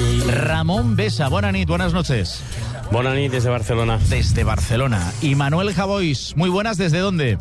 Ramón Besa, buenas noches. Buenas noches desde Barcelona. Desde Barcelona. Y Manuel Javois, muy buenas, ¿desde dónde?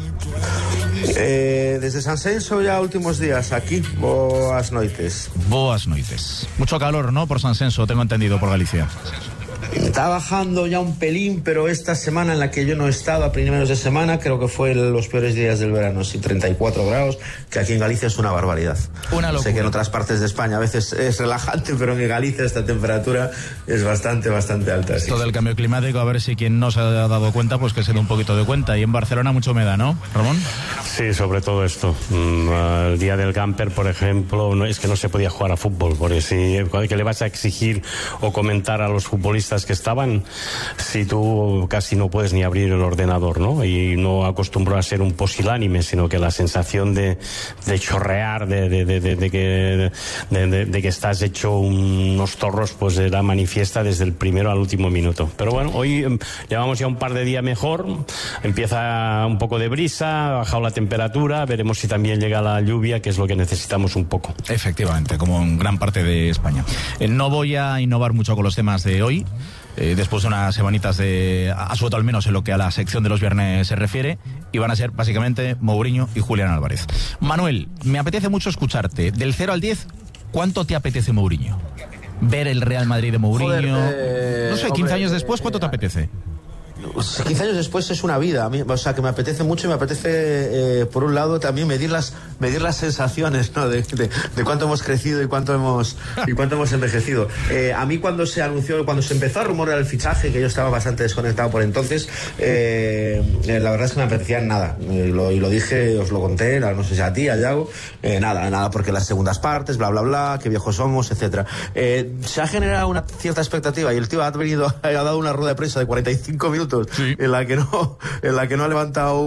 Desde San Senso ya últimos días, aquí, boas noites. Boas noites. Mucho calor, ¿no? Por San Senso, tengo entendido, por Galicia. Está bajando ya un pelín, pero esta semana en la que yo no he estado, a primeros de semana, creo que fue los peores días del verano, sí, 34 grados, que aquí en Galicia es una barbaridad. Una locura. Sé que en otras partes de España a veces es relajante, pero en Galicia esta temperatura es bastante alta. Sí. Todo el cambio climático, a ver si quien no se ha dado cuenta, pues que se dé un poquito de cuenta. Y en Barcelona mucha humedad, ¿no, Ramón? Sí, sobre todo esto. El día del camper, por ejemplo, es que no se podía jugar a fútbol, porque si que le vas a exigir o comentar a los futbolistas que estaban, si tú casi no puedes ni abrir el ordenador, ¿no? Y no acostumbró a ser un pusilánime, sino que la sensación de chorrear, de que estás hecho unos torros, pues era manifiesta desde el primero al último minuto. Pero bueno, hoy llevamos ya un par de días mejor, empieza un poco de brisa, ha bajado la temperatura, veremos si también llega la lluvia, que es lo que necesitamos un poco. Efectivamente, como en gran parte de España. No voy a innovar mucho con los temas de hoy. Después de unas semanitas de asueto, al menos en lo que a la sección de los viernes se refiere, y van a ser básicamente Mourinho y Julián Álvarez. Manuel, me apetece mucho escucharte. Del 0 al 10, ¿cuánto te apetece Mourinho? Ver el Real Madrid de Mourinho. Joder, no sé, 15 años después, ¿cuánto te apetece? 15 años después es una vida, a mí, o sea, que me apetece mucho y me apetece, por un lado, también medir las sensaciones, ¿no? de cuánto hemos crecido y cuánto hemos envejecido. A mí cuando se empezó a rumorear el fichaje, que yo estaba bastante desconectado por entonces, la verdad es que me apetecía nada, y lo dije, os lo conté, no sé si a ti, a Yago, nada, porque las segundas partes, bla, bla, bla, qué viejos somos, etcétera. Se ha generado una cierta expectativa y el tío ha dado una rueda de prensa de 45 minutos, sí, en la que no ha levantado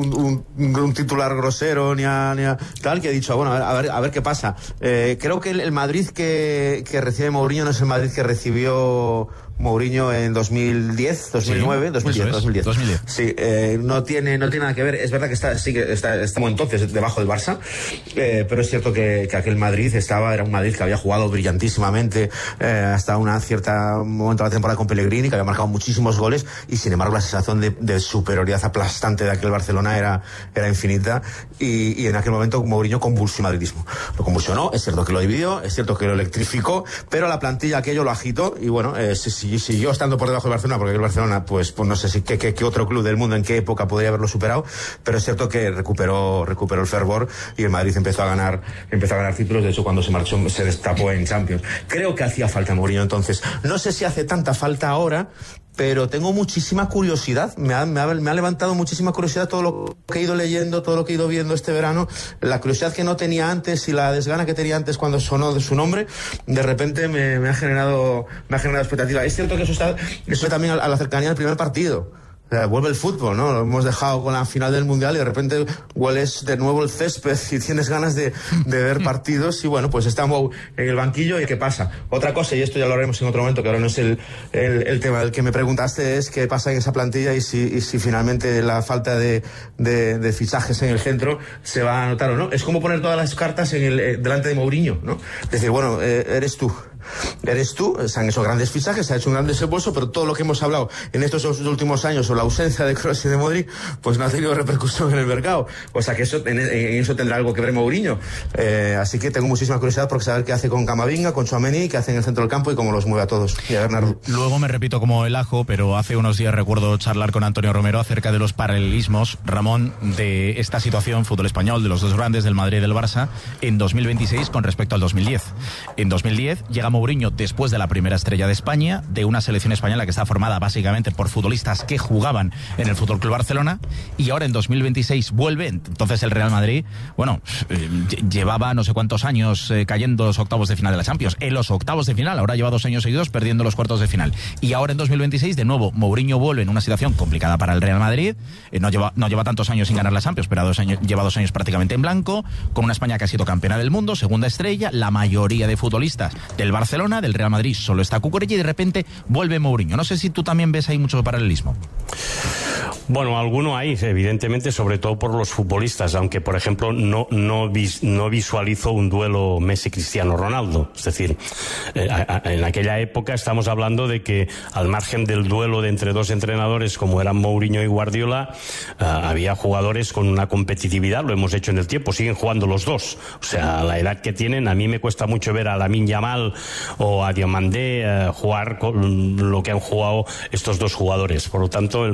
un titular grosero ni a tal, que ha dicho, bueno, a ver qué pasa. Creo que el Madrid que recibe Mourinho no es el Madrid que recibió Mourinho en 2010, 2009, sí, 2010. Sí, no tiene nada que ver. Es verdad que estamos entonces debajo del Barça, pero es cierto que aquel Madrid era un Madrid que había jugado brillantísimamente hasta un momento de la temporada con Pellegrini, que había marcado muchísimos goles, y sin embargo la sensación de superioridad aplastante de aquel Barcelona era infinita, y en aquel momento Mourinho convulsionó el madridismo. Lo convulsionó, es cierto que lo dividió, es cierto que lo electrificó, pero la plantilla aquello lo agitó, y bueno, siguió estando por debajo del Barcelona, porque el Barcelona, pues no sé si qué otro club del mundo en qué época podría haberlo superado, pero es cierto que recuperó el fervor y el Madrid empezó a ganar títulos. De hecho, cuando se marchó se destapó en Champions. Creo que hacía falta Mourinho entonces. No sé si hace tanta falta ahora, pero tengo muchísima curiosidad, me ha levantado muchísima curiosidad todo lo que he ido leyendo, todo lo que he ido viendo este verano, la curiosidad que no tenía antes y la desgana que tenía antes cuando sonó de su nombre, de repente me ha generado expectativa. Es cierto que eso también a la cercanía del primer partido. O sea, vuelve el fútbol, ¿no? Lo hemos dejado con la final del Mundial y de repente hueles de nuevo el césped y tienes ganas de ver partidos, y bueno, pues estamos en el banquillo. ¿Y qué pasa? Otra cosa, y esto ya lo haremos en otro momento, que ahora no es el tema del que me preguntaste, es qué pasa en esa plantilla y si finalmente la falta de fichajes en el centro se va a notar o no. Es como poner todas las cartas delante de Mourinho, ¿no? Es decir, bueno, eres tú, se han hecho grandes fichajes, se ha hecho un gran desembolso, pero todo lo que hemos hablado en estos últimos años, o la ausencia de Kroos y de Modric, pues no ha tenido repercusión en el mercado. O sea que en eso tendrá algo que ver Mourinho. Así que tengo muchísima curiosidad por saber qué hace con Camavinga, con Tchouaméni, qué hace en el centro del campo y cómo los mueve a todos. Y a Bernardo. Luego me repito como el ajo, pero hace unos días recuerdo charlar con Antonio Romero acerca de los paralelismos, Ramón, de esta situación fútbol español, de los dos grandes, del Madrid y del Barça, en 2026 con respecto al 2010. En 2010 llega Mourinho después de la primera estrella de España, de una selección española que está formada básicamente por futbolistas que jugaban en el Fútbol Club Barcelona, y ahora en 2026 vuelve. Entonces el Real Madrid, bueno, llevaba no sé cuántos años cayendo los octavos de final de la Champions, en los octavos de final, ahora lleva 2 años seguidos perdiendo los cuartos de final, y ahora en 2026 de nuevo Mourinho vuelve en una situación complicada para el Real Madrid. No lleva tantos años sin ganar la Champions, pero lleva 2 años prácticamente en blanco, con una España que ha sido campeona del mundo, segunda estrella, la mayoría de futbolistas del Barcelona, del Real Madrid solo está Cucurella, y de repente vuelve Mourinho. No sé si tú también ves ahí mucho paralelismo. Bueno, alguno hay, evidentemente, sobre todo por los futbolistas, aunque, por ejemplo, no visualizo un duelo Messi-Cristiano Ronaldo. Es decir, en aquella época estamos hablando de que, al margen del duelo de entre dos entrenadores como eran Mourinho y Guardiola, había jugadores con una competitividad, lo hemos hecho en el tiempo, siguen jugando los dos. O sea, a la edad que tienen, a mí me cuesta mucho ver a Lamine Yamal o a Diomandé jugar con lo que han jugado estos dos jugadores. Por lo tanto,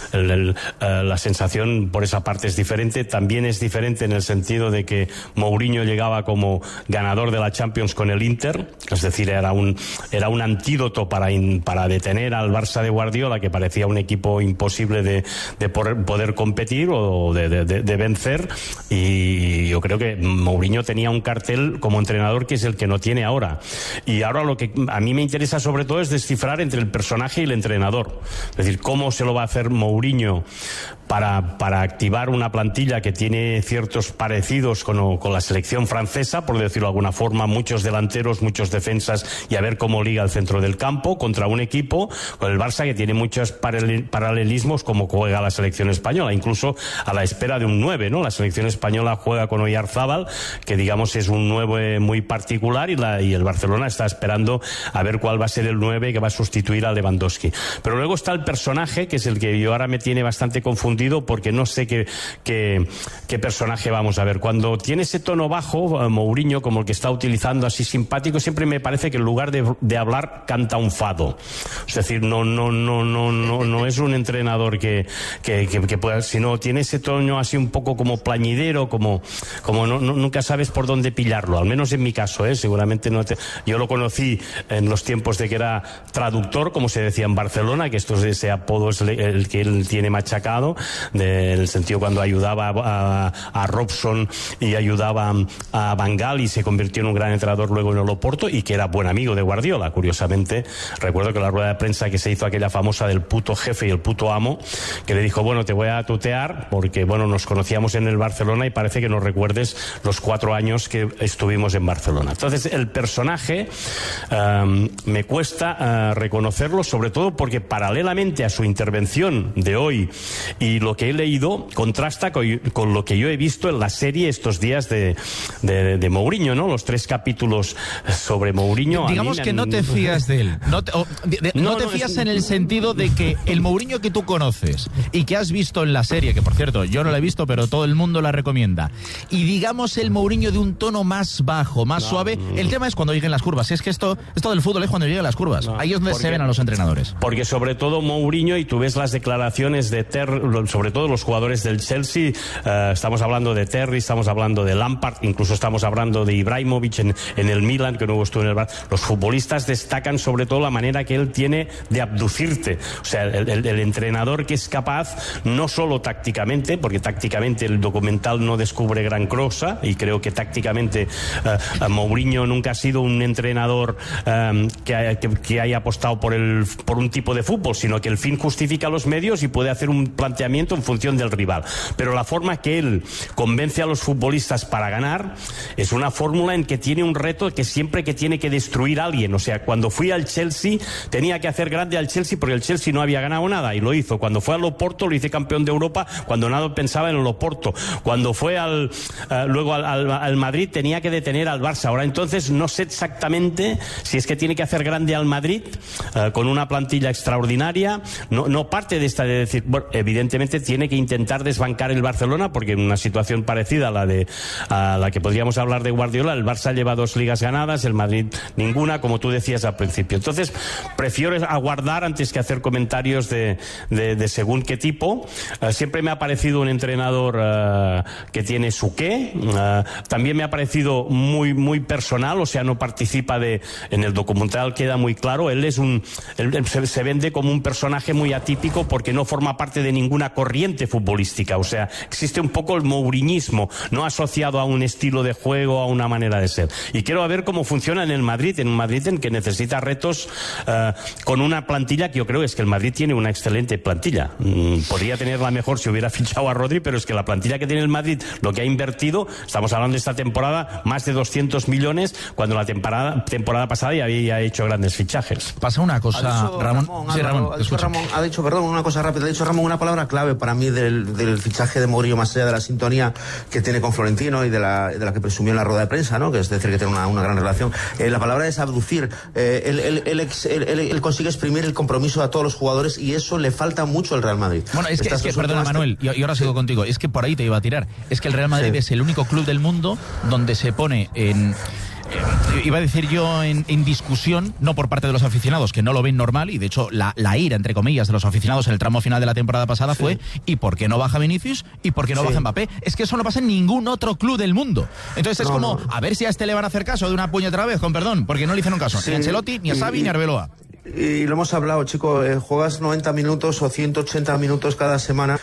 la sensación por esa parte es diferente. También es diferente en el sentido de que Mourinho llegaba como ganador de la Champions con el Inter, es decir, era un antídoto para detener al Barça de Guardiola, que parecía un equipo imposible de poder competir o de vencer, y yo creo que Mourinho tenía un cartel como entrenador que es el que no tiene ahora. Y ahora lo que a mí me interesa sobre todo es descifrar entre el personaje y el entrenador, es decir, cómo se lo va a hacer Mourinho para activar una plantilla que tiene ciertos parecidos con la selección francesa, por decirlo de alguna forma, muchos delanteros, muchos defensas, y a ver cómo liga el centro del campo contra un equipo, con el Barça, que tiene muchos paralelismos como juega la selección española, incluso a la espera de un 9, ¿no? La selección española juega con Oyarzábal, que digamos es un 9 muy particular, y el Barcelona está esperando a ver cuál va a ser el 9 que va a sustituir a Lewandowski. Pero luego está el personaje, que es el que yo ahora me tiene bastante confundido, porque no sé qué personaje vamos a ver. Cuando tiene ese tono bajo, Mourinho, como el que está utilizando, así simpático, siempre me parece que en lugar de hablar canta un fado. Es decir, no es un entrenador que pueda, sino tiene ese tono así un poco como plañidero, como nunca sabes por dónde pillarlo, al menos en mi caso, seguramente yo lo conocí en los tiempos de que era traductor, como se decía en Barcelona, que ese apodo es el que él tiene machacado, en el sentido cuando ayudaba a Robson y ayudaba a Van Gaal, y se convirtió en un gran entrenador luego en el Oporto, y que era buen amigo de Guardiola. Curiosamente, recuerdo que la rueda de prensa que se hizo, aquella famosa del puto jefe y el puto amo, que le dijo, bueno, te voy a tutear porque, bueno, nos conocíamos en el Barcelona y parece que no recuerdes los 4 años que estuvimos en Barcelona. Entonces, el personaje me cuesta reconocerlo, sobre todo porque paralelamente a su intervención de hoy y lo que he leído, contrasta con lo que yo he visto en la serie estos días de Mourinho, ¿no? Los 3 capítulos sobre Mourinho. Digamos que no te fías de él. No te fías en el sentido de que el Mourinho que tú conoces y que has visto en la serie, que por cierto yo no la he visto, pero todo el mundo la recomienda, y digamos el Mourinho de un tono más bajo, más suave, el tema es cuando lleguen las curvas. Es que esto del fútbol es cuando lleguen las curvas. Ahí es donde se ven a los entrenadores. Porque sobre todo Mourinho, y tú ves las declaraciones de sobre todo los jugadores del Chelsea, estamos hablando de Terry, estamos hablando de Lampard, incluso estamos hablando de Ibrahimovic en el Milan, que luego estuvo en el Barça. Los futbolistas destacan sobre todo la manera que él tiene de abducirte. O sea, el entrenador que es capaz, no solo tácticamente, porque tácticamente el documental no descubre gran cosa, y creo que tácticamente Mourinho nunca ha sido un entrenador que haya apostado por un tipo de fútbol, sino que el fin justifica los medios y puede hacer un planteamiento en función del rival. Pero la forma que él convence a los futbolistas para ganar es una fórmula en que tiene un reto que siempre que tiene que destruir a alguien. O sea, cuando fui al Chelsea tenía que hacer grande al Chelsea porque el Chelsea no había ganado nada, y lo hizo. Cuando fue al Oporto lo hice campeón de Europa cuando nada pensaba en el Oporto. Cuando fue luego al Madrid tenía que detener al Barça. Ahora entonces no sé exactamente si es que tiene que hacer grande al Madrid con una plantilla extraordinaria. No parte de esta de decir, bueno, evidentemente tiene que intentar desbancar el Barcelona, porque en una situación parecida a la que podríamos hablar de Guardiola, el Barça lleva 2 ligas ganadas, el Madrid ninguna, como tú decías al principio. Entonces prefiero aguardar antes que hacer comentarios de según qué tipo. Siempre me ha parecido un entrenador que tiene su qué. También me ha parecido muy, muy personal, o sea, no participa en el documental queda muy claro, él se vende como un personaje muy atípico porque no forma parte de ninguna corriente futbolística. O sea, existe un poco el mouriñismo, no asociado a un estilo de juego, a una manera de ser. Y quiero ver cómo funciona en el Madrid, en un Madrid en que necesita retos con una plantilla que yo creo es que el Madrid tiene una excelente plantilla. Podría tenerla mejor si hubiera fichado a Rodri, pero es que la plantilla que tiene el Madrid, lo que ha invertido, estamos hablando de esta temporada, más de 200 millones, cuando la temporada pasada ya había hecho grandes fichajes. Pasa una cosa, Ramón. Ha dicho, una cosa rápida, ha dicho Ramón una palabra clave para mí del fichaje de Mourinho, más allá de la sintonía que tiene con Florentino y de la que presumió en la rueda de prensa, ¿no? Que es decir, que tiene una gran relación. La palabra es abducir. Él consigue exprimir el compromiso a todos los jugadores y eso le falta mucho al Real Madrid. Bueno, es que perdona, Manuel, y ahora sigo contigo. Es que por ahí te iba a tirar. Es que el Real Madrid es el único club del mundo donde se pone iba a decir yo en discusión, no por parte de los aficionados que no lo ven normal, y de hecho la ira entre comillas de los aficionados en el tramo final de la temporada pasada fue ¿y por qué no baja Vinicius? ¿Y por qué no baja Mbappé? Es que eso no pasa en ningún otro club del mundo. Entonces es como, a ver si a este le van a hacer caso de una puñetera vez, con perdón, porque no le hicieron caso ni a Ancelotti, ni a Xavi, ni a Arbeloa. Y lo hemos hablado, chico, juegas 90 minutos o 180 minutos cada semana,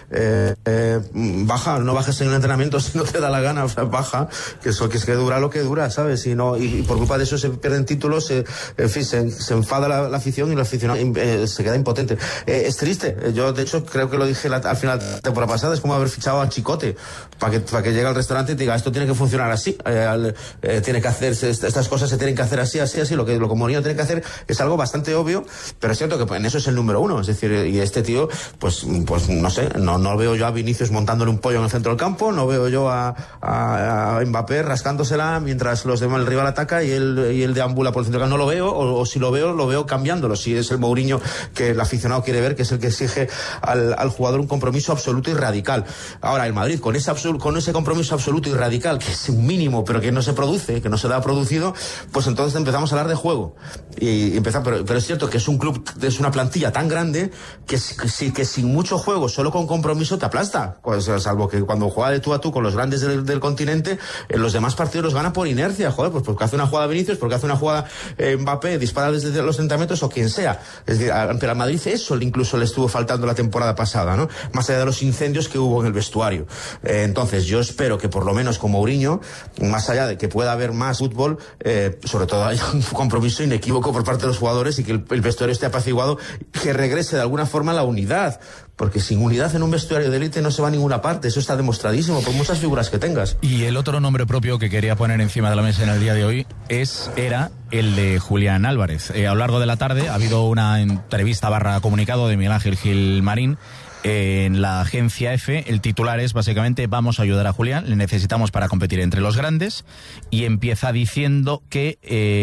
baja, no bajes en el entrenamiento si no te da la gana, o sea, baja, que es que dura lo que dura, ¿sabes? Y por culpa de eso se pierden títulos, en fin, se enfada la afición y el aficionado se queda impotente. Es triste, yo de hecho creo que lo dije al final de la temporada pasada, es como haber fichado a Chicote, para que llegue al restaurante y te diga, esto tiene que funcionar así, tiene que hacerse, estas cosas se tienen que hacer así, lo que Mourinho tiene que hacer es algo bastante obvio, pero es cierto que en eso es el número uno, es decir, y este tío, pues no sé, no veo yo a Vinicius montándole un pollo en el centro del campo, no veo yo a Mbappé rascándosela mientras los demás el rival ataca y él deambula por el centro del campo, no lo veo, o si lo veo cambiándolo, si es el Mourinho que el aficionado quiere ver, que es el que exige al jugador un compromiso absoluto y radical. Ahora, el Madrid, con ese compromiso absoluto y radical, que es un mínimo, pero que no se produce, que no se da producido, pues entonces empezamos a hablar de juego, pero es cierto que es un club, es una plantilla tan grande que sin mucho juego, solo con compromiso te aplasta, pues, salvo que cuando juega de tú a tú con los grandes del continente, en los demás partidos los gana por inercia, pues porque hace una jugada Vinicius, porque hace una jugada Mbappé, dispara desde los 30 metros o quien sea. Es decir, pero a Madrid eso incluso le estuvo faltando la temporada pasada, ¿no? Más allá de los incendios que hubo en el vestuario. Entonces yo espero que por lo menos con Mourinho, más allá de que pueda haber más fútbol, sobre todo haya un compromiso inequívoco por parte de los jugadores y que el vestuario esté apaciguado, que regrese de alguna forma la unidad, porque sin unidad en un vestuario de élite no se va a ninguna parte, eso está demostradísimo por muchas figuras que tengas. Y el otro nombre propio que quería poner encima de la mesa en el día de hoy era el de Julián Álvarez. A lo largo de la tarde ha habido una entrevista / comunicado de Miguel Ángel Gilmarín en la agencia F. El titular es básicamente: vamos a ayudar a Julián, le necesitamos para competir entre los grandes, y empieza diciendo que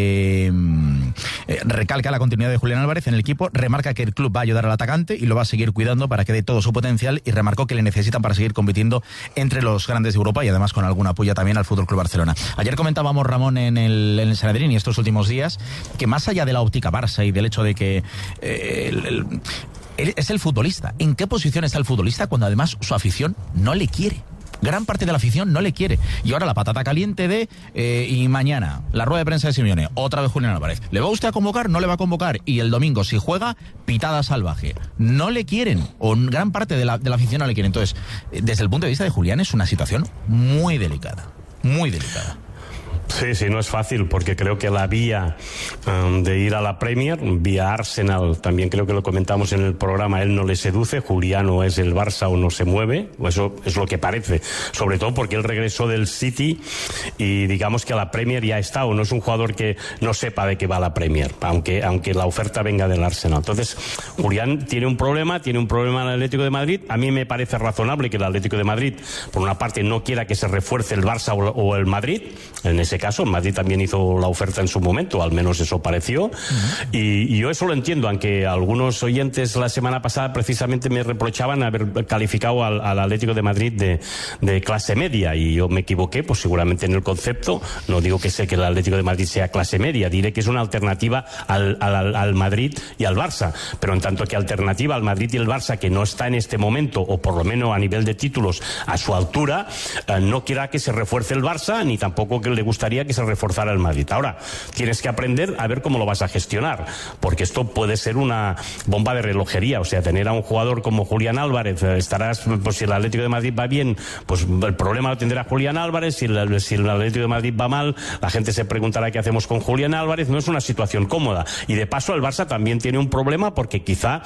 recalca la continuidad de Julián Álvarez en el equipo, remarca que el club va a ayudar al atacante y lo va a seguir cuidando para que dé todo su potencial, y remarcó que le necesitan para seguir compitiendo entre los grandes de Europa y además con algún apoyo también al FC Barcelona. Ayer comentábamos, Ramón, en el Sanedrín y estos últimos días, que más allá de la óptica Barça y del hecho de que es el futbolista. ¿En qué posición está el futbolista cuando además su afición no le quiere? Gran parte de la afición no le quiere. Y ahora la patata caliente y mañana la rueda de prensa de Simeone, otra vez Julián Álvarez. ¿Le va usted a convocar? No le va a convocar. Y el domingo, si juega, pitada salvaje. No le quieren, o gran parte de la afición no le quiere. Entonces, desde el punto de vista de Julián, es una situación muy delicada. Muy delicada. Sí, no es fácil, porque creo que la vía de ir a la Premier, vía Arsenal, también creo que lo comentamos en el programa, él no le seduce. Julián o es el Barça o no se mueve, eso es lo que parece, sobre todo porque él regresó del City y digamos que a la Premier ya está, o no es un jugador que no sepa de qué va la Premier, aunque la oferta venga del Arsenal. Entonces, Julián tiene un problema en el Atlético de Madrid. A mí me parece razonable que el Atlético de Madrid, por una parte, no quiera que se refuerce el Barça o el Madrid. En ese caso, Madrid también hizo la oferta en su momento, al menos eso pareció. Y yo eso lo entiendo, aunque algunos oyentes la semana pasada precisamente me reprochaban haber calificado al Atlético de Madrid de clase media, y yo me equivoqué, pues seguramente en el concepto. No digo que el Atlético de Madrid sea clase media, diré que es una alternativa al Madrid y al Barça, pero en tanto que alternativa al Madrid y el Barça, que no está en este momento, o por lo menos a nivel de títulos a su altura, no quiera que se refuerce el Barça, ni tampoco que le gustaría que se reforzara el Madrid. Ahora, tienes que aprender a ver cómo lo vas a gestionar, porque esto puede ser una bomba de relojería. O sea, tener a un jugador como Julián Álvarez, pues si el Atlético de Madrid va bien, pues el problema lo tendrá Julián Álvarez. Si el Atlético de Madrid va mal, la gente se preguntará qué hacemos con Julián Álvarez. No es una situación cómoda. Y de paso, el Barça también tiene un problema, porque quizá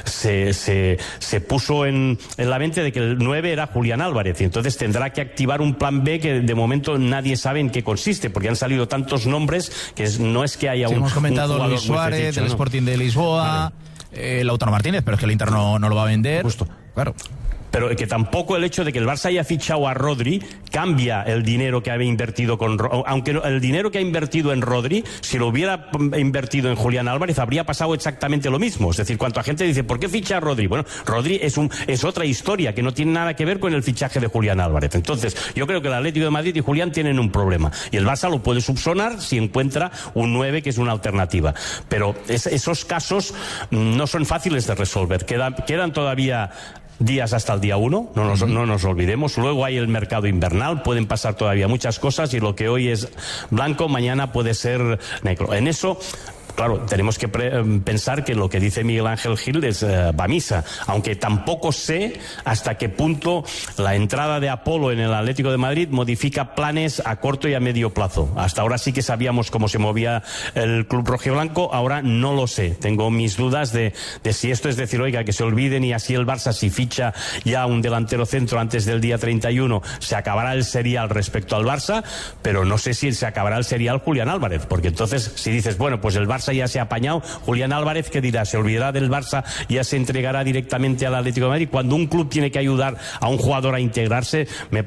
se puso en la mente de que el 9 era Julián Álvarez, y entonces tendrá que activar un plan B que de momento nadie sabe en qué consiste, porque han salido tantos nombres que no es que haya hemos comentado Luis Suárez, del Sporting de Lisboa. Vale. Lautaro Martínez, pero es que el Inter no lo va a vender. Justo. Claro. Pero que tampoco el hecho de que el Barça haya fichado a Rodri cambia el dinero que había invertido aunque el dinero que ha invertido en Rodri, si lo hubiera invertido en Julián Álvarez, habría pasado exactamente lo mismo. Es decir, cuando la gente dice, ¿por qué ficha a Rodri? Bueno, Rodri es otra historia que no tiene nada que ver con el fichaje de Julián Álvarez. Entonces, yo creo que el Atlético de Madrid y Julián tienen un problema. Y el Barça lo puede subsanar si encuentra un 9 que es una alternativa. Pero esos casos no son fáciles de resolver. Quedan todavía días hasta el día 1, no nos olvidemos. Luego hay el mercado invernal, pueden pasar todavía muchas cosas y lo que hoy es blanco, mañana puede ser negro. En eso, claro, tenemos que pensar que lo que dice Miguel Ángel Gil va a misa, aunque tampoco sé hasta qué punto la entrada de Apolo en el Atlético de Madrid modifica planes a corto y a medio plazo. Hasta ahora sí que sabíamos cómo se movía el club rojiblanco, ahora no lo sé. Tengo mis dudas de si esto es decir, oiga, que se olviden y así el Barça, si ficha ya un delantero centro antes del día 31, se acabará el serial respecto al Barça, pero no sé si se acabará el serial Julián Álvarez, porque entonces si dices, bueno, pues el Barça ya se ha apañado, Julián Álvarez, ¿qué dirá? ¿Se olvidará del Barça? ¿Ya se entregará directamente al Atlético de Madrid? Cuando un club tiene que ayudar a un jugador a integrarse, no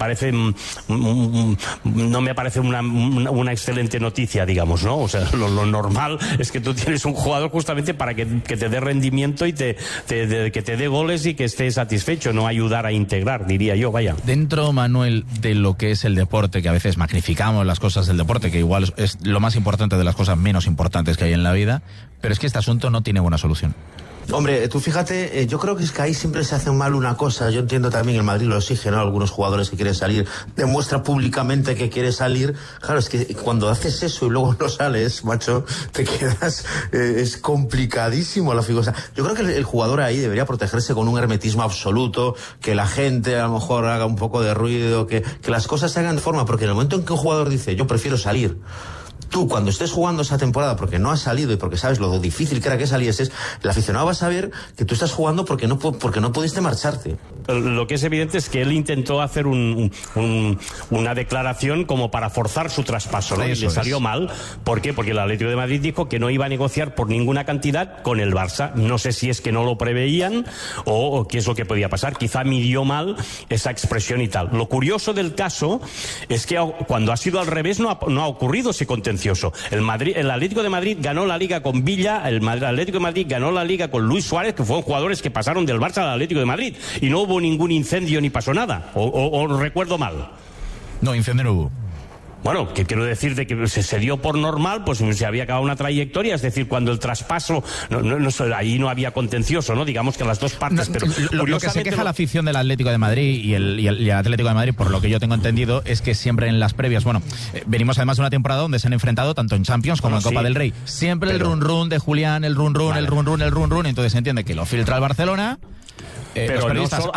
me parece una excelente noticia, digamos, ¿no? O sea, lo normal es que tú tienes un jugador justamente para que te dé rendimiento y que te dé goles y que esté satisfecho, no ayudar a integrar, diría yo, vaya. Dentro, Manuel, de lo que es el deporte, que a veces magnificamos las cosas del deporte, que igual es lo más importante de las cosas menos importantes que hay en la vida, pero es que este asunto no tiene buena solución. Hombre, tú fíjate, yo creo que es que ahí siempre se hace mal una cosa. Yo entiendo también, el Madrid lo exige, ¿no? Algunos jugadores que quieren salir, demuestra públicamente que quiere salir. Claro, es que cuando haces eso y luego no sales, macho, te quedas, es complicadísimo la figura. Yo creo que el jugador ahí debería protegerse con un hermetismo absoluto, que la gente a lo mejor haga un poco de ruido, que las cosas se hagan de forma, porque en el momento en que un jugador dice, yo prefiero salir, tú, cuando estés jugando esa temporada porque no has salido y porque sabes lo difícil que era que salieses, el aficionado va a saber que tú estás jugando porque no pudiste marcharte. Lo que es evidente es que él intentó hacer una declaración como para forzar su traspaso, ¿no? Y le salió mal. ¿Por qué? Porque el Atlético de Madrid dijo que no iba a negociar por ninguna cantidad con el Barça. No sé si es que no lo preveían o qué es lo que podía pasar. Quizá midió mal esa expresión y tal. Lo curioso del caso es que cuando ha sido al revés no ha ocurrido ese contencioso. El Atlético de Madrid ganó la Liga con Villa, el Atlético de Madrid ganó la Liga con Luis Suárez, que fueron jugadores que pasaron del Barça al Atlético de Madrid, y no hubo ningún incendio ni pasó nada, o recuerdo mal. No, incendio no hubo. Bueno, que quiero decir de que se dio por normal, pues se había acabado una trayectoria, es decir, cuando el traspaso, ahí no había contencioso, ¿no? Digamos que las dos partes, pero lo que se queja la afición del Atlético de Madrid y el Atlético de Madrid, por lo que yo tengo entendido, es que siempre en las previas, venimos además de una temporada donde se han enfrentado tanto en Champions como en Copa del Rey. Siempre el run-run de Julián, el run-run, vale. el run-run, entonces se entiende que lo filtra el Barcelona. Pero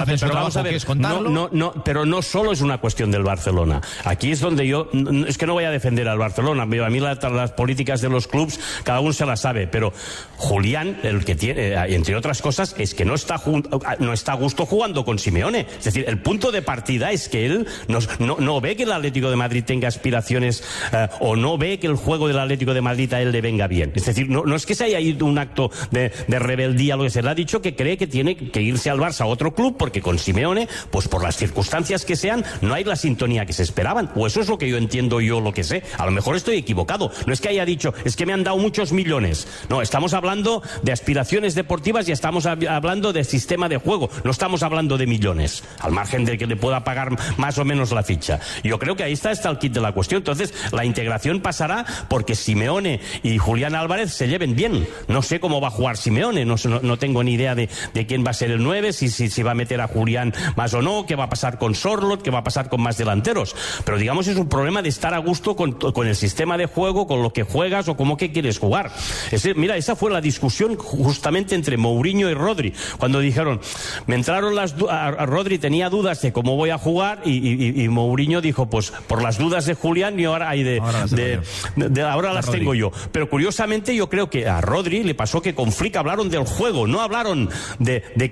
no solo es una cuestión del Barcelona. Aquí es donde es que no voy a defender al Barcelona. A mí las políticas de los clubs cada uno se las sabe, pero Julián, el que tiene, entre otras cosas, es que no está a gusto jugando con Simeone. Es decir, el punto de partida es que él no ve que el Atlético de Madrid tenga aspiraciones o no ve que el juego del Atlético de Madrid a él le venga bien. Es decir, no es que se haya ido un acto de rebeldía, lo que se le ha dicho, que cree que tiene que irse al Barça a otro club porque con Simeone, pues por las circunstancias que sean, no hay la sintonía que se esperaban. O eso es lo que yo entiendo, lo que sé. A lo mejor estoy equivocado. No es que haya dicho, es que me han dado muchos millones. No, estamos hablando de aspiraciones deportivas y estamos hablando de sistema de juego. No estamos hablando de millones, al margen de que le pueda pagar más o menos la ficha. Yo creo que ahí está el kit de la cuestión. Entonces, la integración pasará porque Simeone y Julián Álvarez se lleven bien. No sé cómo va a jugar Simeone, no tengo ni idea de quién va a ser el 9, si va a meter a Julián más o no, qué va a pasar con Sorloth, qué va a pasar con más delanteros. Pero digamos es un problema de estar a gusto con el sistema de juego, con lo que juegas o cómo que quieres jugar. Mira, esa fue la discusión justamente entre Mourinho y Rodri. Cuando dijeron, me entraron Rodri tenía dudas de cómo voy a jugar y Mourinho dijo, pues por las dudas de Julián y ahora ahora las tengo yo. Pero curiosamente yo creo que a Rodri le pasó que con Flick hablaron del juego, no hablaron de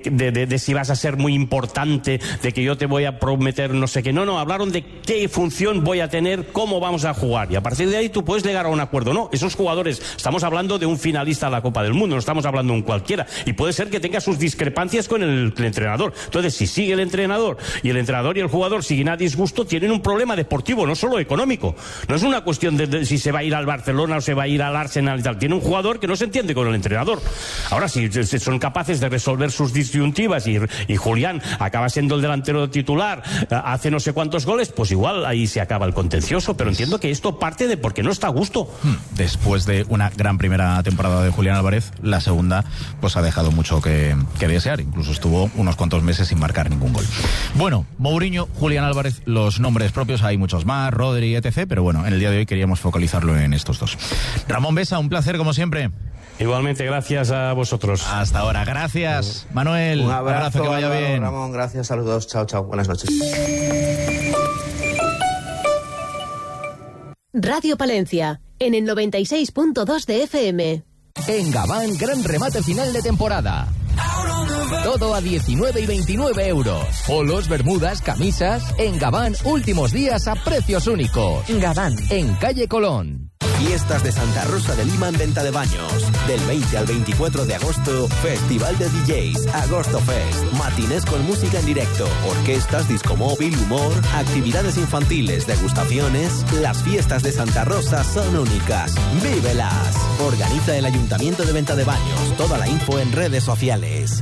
de si vas a ser muy importante, de que yo te voy a prometer no sé qué. No, hablaron de qué función voy a tener, cómo vamos a jugar, y a partir de ahí tú puedes llegar a un acuerdo. No, esos jugadores, estamos hablando de un finalista de la Copa del Mundo, no estamos hablando de un cualquiera, y puede ser que tenga sus discrepancias con el entrenador. Entonces, si sigue el entrenador y el jugador siguen a disgusto, tienen un problema deportivo, no solo económico. No es una cuestión de si se va a ir al Barcelona o se va a ir al Arsenal y tal. Tiene un jugador que no se entiende con el entrenador. Ahora, si son capaces de resolver sus disyuntivas y Julián acaba siendo el delantero titular, hace no sé cuántos goles, pues igual ahí se acaba el contencioso, pero entiendo que esto parte de porque no está a gusto. Después de una gran primera temporada de Julián Álvarez, la segunda pues ha dejado mucho que desear. Incluso estuvo unos cuantos meses sin marcar ningún gol. Bueno, Mourinho, Julián Álvarez, los nombres propios, hay muchos más, Rodri, etc., pero bueno, en el día de hoy queríamos focalizarlo en estos dos. Ramón Besa, un placer como siempre. Igualmente, gracias a vosotros. Hasta ahora, gracias. Manuel, un abrazo, que vaya bien. Ramón, gracias, saludos, chao, buenas noches. Radio Palencia, en el 96.2 de FM. En Gabán, gran remate final de temporada. Todo a 19 y 29 euros. Polos, bermudas, camisas. En Gabán, últimos días a precios únicos. Gabán, en calle Colón. Fiestas de Santa Rosa de Lima en venta de baños. Del 20 al 24 de agosto, Festival de DJs, Agosto Fest, matinés con música en directo, orquestas, disco móvil, humor, actividades infantiles, degustaciones. Las fiestas de Santa Rosa son únicas. ¡Vívelas! Organiza el Ayuntamiento de Venta de Baños. Toda la info en redes sociales.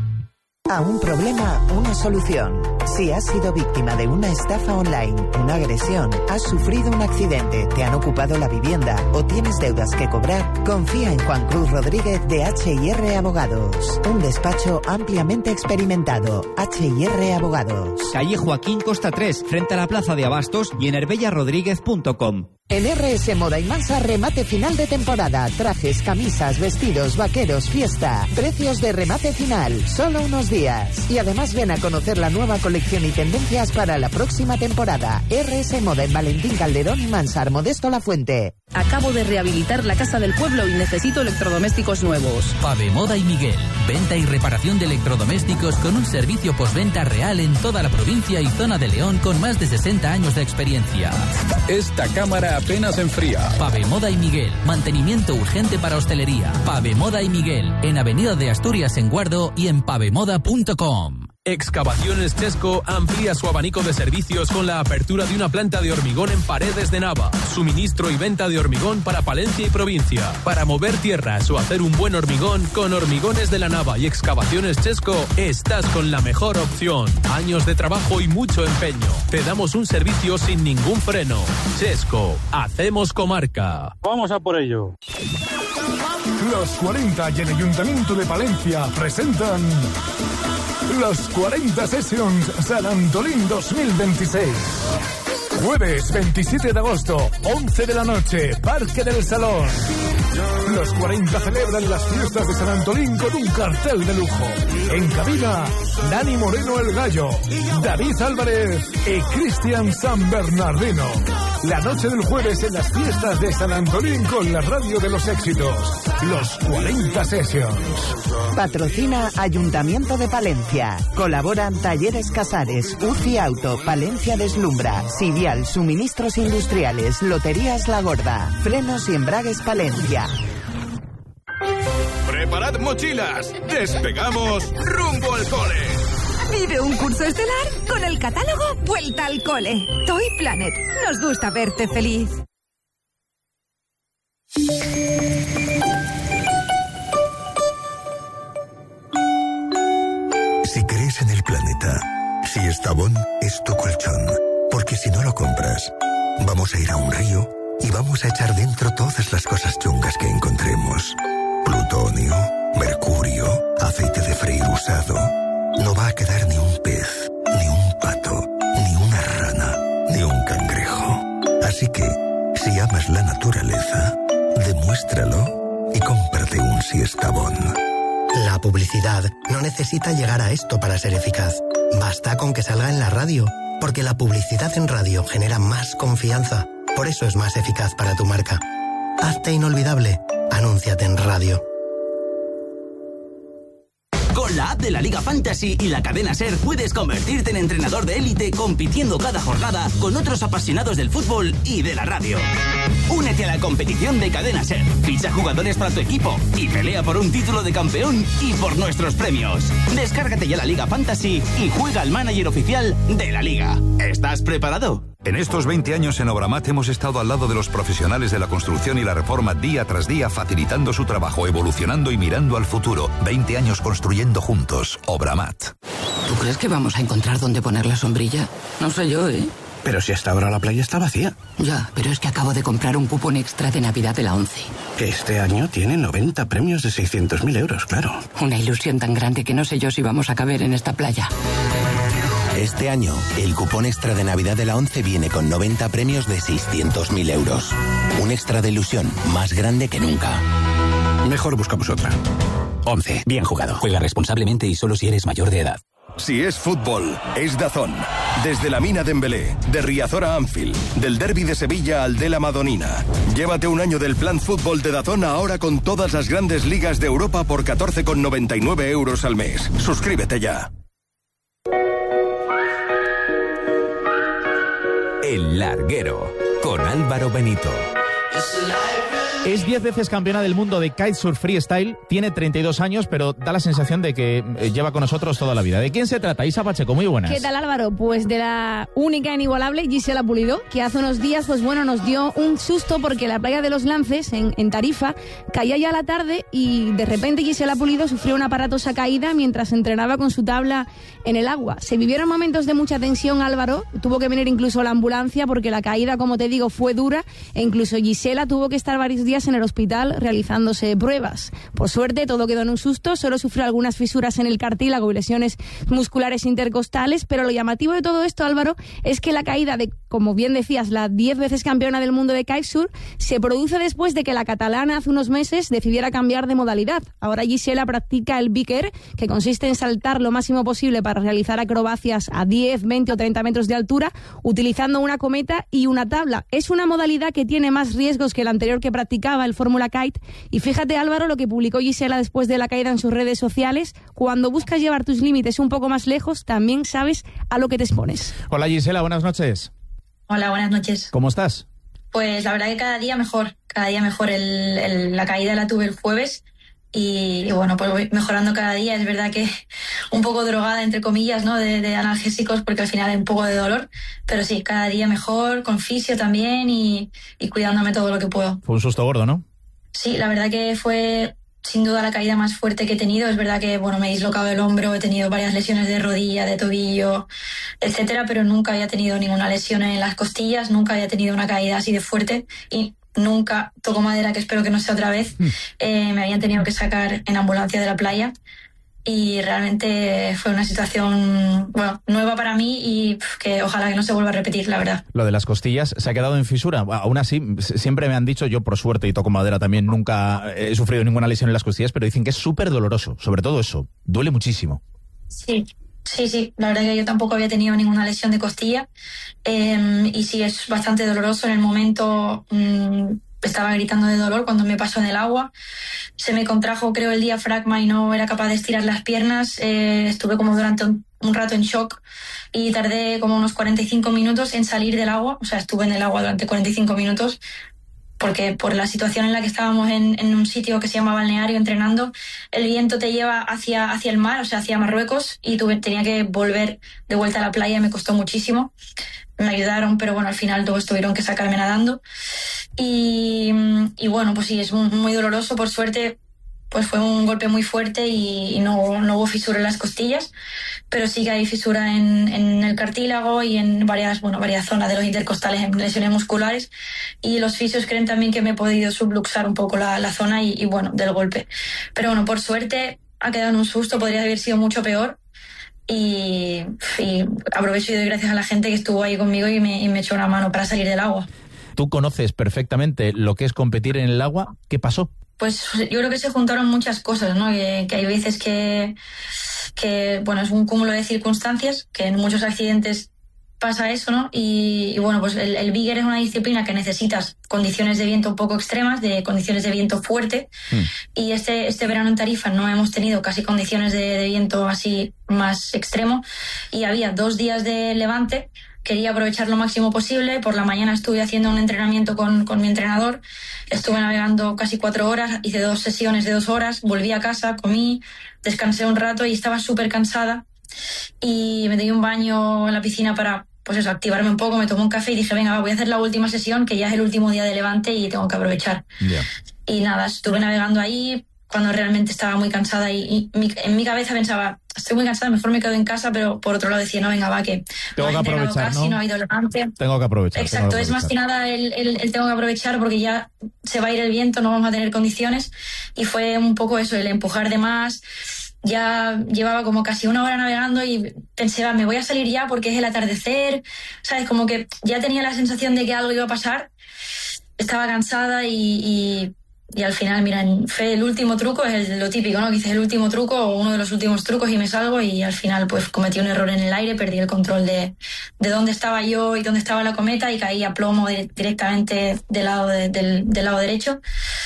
A un problema, una solución. Si has sido víctima de una estafa online, una agresión, has sufrido un accidente, te han ocupado la vivienda o tienes deudas que cobrar, confía en Juan Cruz Rodríguez de H&R Abogados. Un despacho ampliamente experimentado. H&R Abogados. Calle Joaquín Costa 3, frente a la Plaza de Abastos y en herbellarodríguez.com. En RS Moda y Mansa, remate final de temporada. Trajes, camisas, vestidos, vaqueros, fiesta. Precios de remate final, solo unos días. Y además ven a conocer la nueva colección y tendencias para la próxima temporada. RS Moda en Valentín Calderón y Mansar, Modesto La Fuente. Acabo de rehabilitar la casa del pueblo y necesito electrodomésticos nuevos. Pavemoda y Miguel. Venta y reparación de electrodomésticos con un servicio postventa real en toda la provincia y zona de León con más de 60 años de experiencia. Esta cámara apenas enfría. Pavemoda y Miguel. Mantenimiento urgente para hostelería. Pavemoda y Miguel. En Avenida de Asturias en Guardo y en pavemoda.com. Excavaciones Chesco amplía su abanico de servicios con la apertura de una planta de hormigón en Paredes de Nava. Suministro y venta de hormigón para Palencia y provincia. Para mover tierras o hacer un buen hormigón, con Hormigones de la Nava y Excavaciones Chesco estás con la mejor opción. Años de trabajo y mucho empeño. Te damos un servicio sin ningún freno. Chesco, hacemos comarca. Vamos a por ello. Los 40 y el Ayuntamiento de Palencia presentan los 40 Sessions San Antolín 2026. Jueves 27 de agosto, 11 de la noche, Parque del Salón. Los 40 celebran las fiestas de San Antolín con un cartel de lujo. En cabina, Dani Moreno el Gallo, David Álvarez y Cristian San Bernardino. La noche del jueves en las fiestas de San Antolín con la radio de los éxitos. Los 40 Sessions. Patrocina Ayuntamiento de Palencia. Colaboran Talleres Casares, UCI Auto, Palencia Deslumbra, Sidial Suministros Industriales, Loterías La Gorda, Frenos y Embragues Palencia. ¡Preparad mochilas! ¡Despegamos rumbo al cole! Vive un curso estelar con el catálogo Vuelta al Cole. Toy Planet. Nos gusta verte feliz. Si crees en el planeta, si Estabón es tu colchón, porque si no lo compras, vamos a ir a un río y vamos a echar dentro todas las cosas chungas que encontremos. Plutonio, mercurio, aceite de freír usado. No va a quedar ni un pez, ni un pato, ni una rana, ni un cangrejo. Así que, si amas la naturaleza, demuéstralo y cómprate un Siestabón. La publicidad no necesita llegar a esto para ser eficaz. Basta con que salga en la radio, porque la publicidad en radio genera más confianza. Por eso es más eficaz para tu marca. Hazte inolvidable. Anúnciate en radio. Con la app de la Liga Fantasy y la cadena SER puedes convertirte en entrenador de élite compitiendo cada jornada con otros apasionados del fútbol y de la radio. Únete a la competición de cadena SER, ficha jugadores para tu equipo y pelea por un título de campeón y por nuestros premios. Descárgate ya la Liga Fantasy y juega al manager oficial de la Liga. ¿Estás preparado? En estos 20 años en Obramat hemos estado al lado de los profesionales de la construcción y la reforma día tras día, facilitando su trabajo, evolucionando y mirando al futuro. 20 años construyendo juntos. Obramat. ¿Tú crees que vamos a encontrar dónde poner la sombrilla? No sé yo, ¿eh? Pero si hasta ahora la playa está vacía. Ya, pero es que acabo de comprar un cupón extra de Navidad de la ONCE. Que este año tiene 90 premios de 600.000 euros, claro. Una ilusión tan grande que no sé yo si vamos a caber en esta playa. Este año, el cupón extra de Navidad de la ONCE viene con 90 premios de 600.000 euros. Un extra de ilusión más grande que nunca. Mejor buscamos otra. ONCE, bien jugado. Juega responsablemente y solo si eres mayor de edad. Si es fútbol, es DAZN. Desde la Mina Dembélé, de Riazor a Anfield, del Derbi de Sevilla al de la Madonina. Llévate un año del plan fútbol de DAZN ahora con todas las grandes ligas de Europa por 14,99 euros al mes. Suscríbete ya. El Larguero, con Álvaro Benito. Es 10 veces campeona del mundo de kitesurf freestyle, tiene 32 años, pero da la sensación de que lleva con nosotros toda la vida. ¿De quién se trata? Isa Pacheco, muy buenas. ¿Qué tal, Álvaro? Pues de la única e inigualable Gisela Pulido, que hace unos días, pues bueno, nos dio un susto porque la playa de Los Lances, en Tarifa, caía ya la tarde y de repente Gisela Pulido sufrió una aparatosa caída mientras entrenaba con su tabla en el agua. Se vivieron momentos de mucha tensión, Álvaro, tuvo que venir incluso la ambulancia porque la caída, como te digo, fue dura e incluso Gisela tuvo que estar varios días en el hospital realizándose pruebas. Por suerte todo quedó en un susto, solo sufrió algunas fisuras en el cartílago y lesiones musculares intercostales, pero lo llamativo de todo esto, Álvaro, es que la caída de, como bien decías, la 10 veces campeona del mundo de kitesurf se produce después de que la catalana hace unos meses decidiera cambiar de modalidad. Ahora Gisela practica el big air, que consiste en saltar lo máximo posible para realizar acrobacias a 10, 20 o 30 metros de altura utilizando una cometa y una tabla. Es una modalidad que tiene más riesgos que la anterior que practicaba, el Fórmula Kite, y fíjate, Álvaro, lo que publicó Gisela después de la caída en sus redes sociales. Cuando buscas llevar tus límites un poco más lejos, también sabes a lo que te expones. Hola Gisela, buenas noches. Hola, buenas noches. ¿Cómo estás? Pues la verdad que cada día mejor. La caída la tuve el jueves y bueno, pues voy mejorando cada día. Es verdad que un poco drogada, entre comillas, ¿no? De analgésicos, porque al final hay un poco de dolor, pero sí, cada día mejor, con fisio también y cuidándome todo lo que puedo. Fue un susto gordo, ¿no? Sí, la verdad que fue sin duda la caída más fuerte que he tenido. Es verdad que bueno, me he dislocado el hombro, he tenido varias lesiones de rodilla, de tobillo, etcétera, pero nunca había tenido ninguna lesión en las costillas, nunca había tenido una caída así de fuerte y nunca, toco madera, que espero que no sea otra vez, me habían tenido que sacar en ambulancia de la playa. Y realmente fue una situación, bueno, nueva para mí y que ojalá que no se vuelva a repetir, la verdad. Lo de las costillas se ha quedado en fisura. Aún así, siempre me han dicho, yo por suerte y toco madera también, nunca he sufrido ninguna lesión en las costillas, pero dicen que es súper doloroso, sobre todo eso, duele muchísimo. Sí, la verdad que yo tampoco había tenido ninguna lesión de costilla y sí, es bastante doloroso. En el momento estaba gritando de dolor cuando me pasó en el agua. Se me contrajo, creo, el diafragma y no era capaz de estirar las piernas. Estuve como durante un rato en shock y tardé como unos 45 minutos en salir del agua. O sea, estuve en el agua durante 45 minutos porque por la situación en la que estábamos en un sitio que se llama balneario entrenando, el viento te lleva hacia el mar, o sea, hacia Marruecos, y tenía que volver de vuelta a la playa y me costó muchísimo. Me ayudaron, pero bueno, al final todos tuvieron que sacarme nadando. Y bueno, pues sí, es muy doloroso. Por suerte, pues fue un golpe muy fuerte y no hubo fisura en las costillas, pero sí que hay fisura en el cartílago y en varias zonas de los intercostales, en lesiones musculares, y los fisios creen también que me he podido subluxar un poco la zona y bueno, del golpe. Pero bueno, por suerte ha quedado en un susto, podría haber sido mucho peor. Y aprovecho y doy gracias a la gente que estuvo ahí conmigo y me echó una mano para salir del agua. Tú conoces perfectamente lo que es competir en el agua. ¿Qué pasó? Pues yo creo que se juntaron muchas cosas, ¿no? Que hay veces que bueno, es un cúmulo de circunstancias, que en muchos accidentes pasa eso, ¿no? Y bueno, pues el Big Air es una disciplina que necesitas condiciones de viento un poco extremas, de condiciones de viento fuerte, y este verano en Tarifa no hemos tenido casi condiciones de viento así más extremo, y había 2 días de levante. Quería aprovechar lo máximo posible. Por la mañana estuve haciendo un entrenamiento con mi entrenador, estuve navegando casi 4 horas, hice 2 sesiones de 2 horas, volví a casa, comí, descansé un rato y estaba súper cansada, y me di un baño en la piscina para, pues eso, activarme un poco, me tomé un café y dije, venga, voy a hacer la última sesión, que ya es el último día de levante y tengo que aprovechar. Yeah. Y nada, estuve navegando ahí cuando realmente estaba muy cansada y en mi cabeza pensaba, estoy muy cansada, mejor me quedo en casa, pero por otro lado decía, no, venga, va, que tengo no que aprovechar, casi, ¿no? Ha habido levante. Tengo que aprovechar. Exacto, es más que nada el tengo que aprovechar porque ya se va a ir el viento, no vamos a tener condiciones, y fue un poco eso, el empujar de más. Ya llevaba como casi 1 hora navegando y pensé, me voy a salir ya porque es el atardecer, ¿sabes? Como que ya tenía la sensación de que algo iba a pasar, estaba cansada y al final, mira, fue el último truco, es lo típico, ¿no? Que dices el último truco o uno de los últimos trucos y me salgo, y al final pues cometí un error en el aire, perdí el control de dónde estaba yo y dónde estaba la cometa y caí a plomo directamente del lado derecho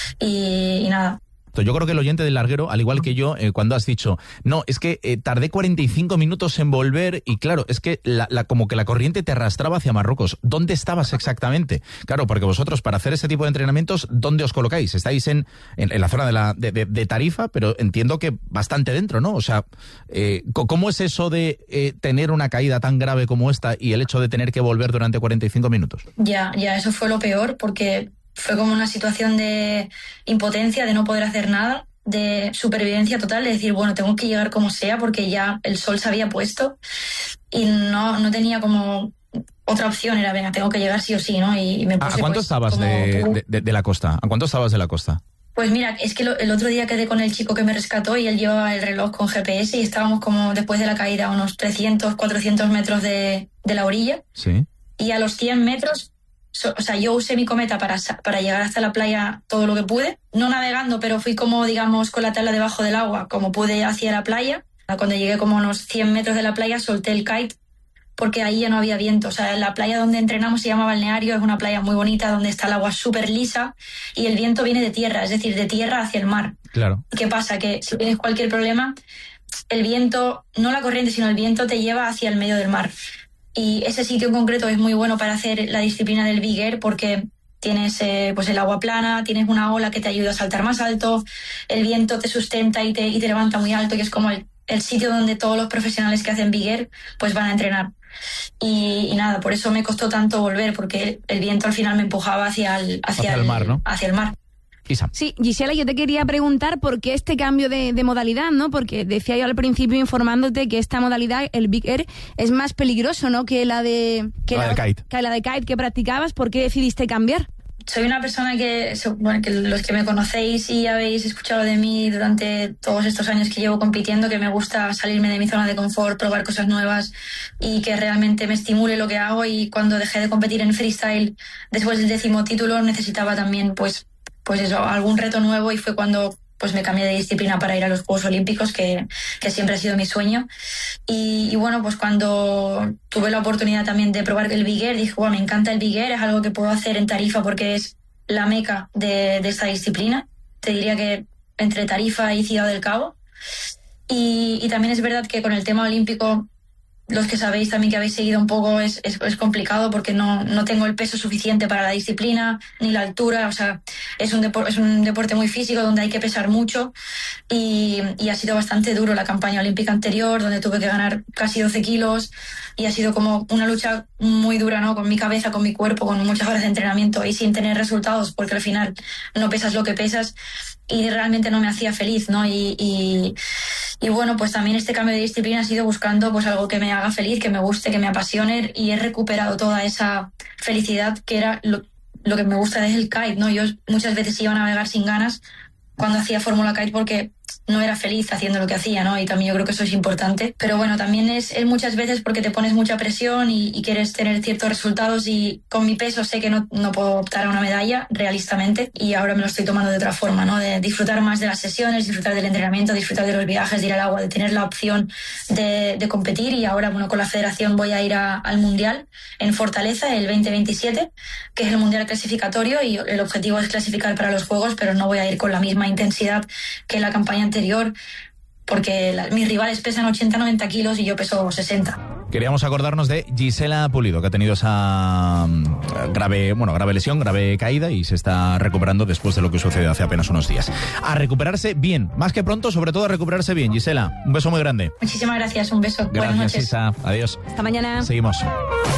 y nada. Yo creo que el oyente del larguero, al igual que yo, cuando has dicho, no, es que tardé 45 minutos en volver y claro, es que como que la corriente te arrastraba hacia Marruecos. ¿Dónde estabas exactamente? Claro, porque vosotros para hacer ese tipo de entrenamientos, ¿dónde os colocáis? Estáis en la zona de Tarifa, pero entiendo que bastante dentro, ¿no? O sea, ¿cómo es eso de tener una caída tan grave como esta y el hecho de tener que volver durante 45 minutos? Ya, eso fue lo peor porque fue como una situación de impotencia, de no poder hacer nada, de supervivencia total, de decir, bueno, tengo que llegar como sea porque ya el sol se había puesto y no tenía como otra opción, era, venga, tengo que llegar sí o sí, ¿no? Y me puse, ¿A cuánto estabas de la costa? ¿A cuánto estabas de la costa? Pues mira, es que el otro día quedé con el chico que me rescató y él llevaba el reloj con GPS y estábamos como después de la caída a unos 300, 400 metros de la orilla. Sí. Y a los 100 metros... O sea, yo usé mi cometa para llegar hasta la playa todo lo que pude, no navegando, pero fui como, digamos, con la tabla debajo del agua, como pude hacia la playa. Cuando llegué como a unos 100 metros de la playa, solté el kite, porque ahí ya no había viento. O sea, la playa donde entrenamos se llama Balneario, es una playa muy bonita, donde está el agua súper lisa, y el viento viene de tierra, es decir, de tierra hacia el mar. Claro. ¿Qué pasa? Que si tienes cualquier problema, el viento, no la corriente, sino el viento te lleva hacia el medio del mar. Y ese sitio en concreto es muy bueno para hacer la disciplina del Big Air porque tienes pues el agua plana, tienes una ola que te ayuda a saltar más alto, el viento te sustenta y te levanta muy alto, que es como el sitio donde todos los profesionales que hacen Big Air pues van a entrenar. Y nada, por eso me costó tanto volver, porque el viento al final me empujaba hacia el mar, ¿no? Hacia el mar. Isa. Sí, Gisela, yo te quería preguntar por qué este cambio de modalidad, ¿no? Porque decía yo al principio informándote que esta modalidad, el Big Air, es más peligroso, ¿no? Que la de kite. Que la de kite que practicabas. ¿Por qué decidiste cambiar? Soy una persona que los que me conocéis y habéis escuchado de mí durante todos estos años que llevo compitiendo, que me gusta salirme de mi zona de confort, probar cosas nuevas y que realmente me estimule lo que hago. Y cuando dejé de competir en freestyle después del 10º título, necesitaba también pues eso, algún reto nuevo, y fue cuando pues me cambié de disciplina para ir a los Juegos Olímpicos, que siempre ha sido mi sueño. Y bueno, pues cuando tuve la oportunidad también de probar el Big Air, dije, me encanta el Big Air, es algo que puedo hacer en Tarifa porque es la meca de esta disciplina. Te diría que entre Tarifa y Ciudad del Cabo. Y también es verdad que con el tema olímpico, los que sabéis también que habéis seguido un poco, es complicado porque no tengo el peso suficiente para la disciplina ni la altura. O sea, es un deporte muy físico donde hay que pesar mucho y ha sido bastante duro la campaña olímpica anterior, donde tuve que ganar casi 12 kilos y ha sido como una lucha muy dura, ¿no? Con mi cabeza, con mi cuerpo, con muchas horas de entrenamiento y sin tener resultados, porque al final no pesas lo que pesas y realmente no me hacía feliz, ¿no? Y bueno, pues también este cambio de disciplina ha sido buscando pues algo que me haga feliz, que me guste, que me apasione, y he recuperado toda esa felicidad que era lo que me gusta es el kite, ¿no? Yo muchas veces iba a navegar sin ganas cuando hacía Fórmula Kite porque no era feliz haciendo lo que hacía, ¿no? Y también yo creo que eso es importante. Pero bueno, también es muchas veces porque te pones mucha presión y quieres tener ciertos resultados, y con mi peso sé que no puedo optar a una medalla realistamente, y ahora me lo estoy tomando de otra forma, ¿no? De disfrutar más de las sesiones, disfrutar del entrenamiento, disfrutar de los viajes, de ir al agua, de tener la opción de competir. Y ahora, bueno, con la federación voy a ir al Mundial en Fortaleza el 2027, que es el Mundial clasificatorio, y el objetivo es clasificar para los Juegos, pero no voy a ir con la misma intensidad que en la campaña anterior, porque mis rivales pesan 80-90 kilos y yo peso 60. Queríamos acordarnos de Gisela Pulido, que ha tenido esa grave lesión, grave caída, y se está recuperando después de lo que sucedió hace apenas unos días. A recuperarse bien, más que pronto, sobre todo a recuperarse bien. Gisela, un beso muy grande. Muchísimas gracias, un beso. Gracias, Buenas noches. Isa. Adiós. Hasta mañana. Seguimos.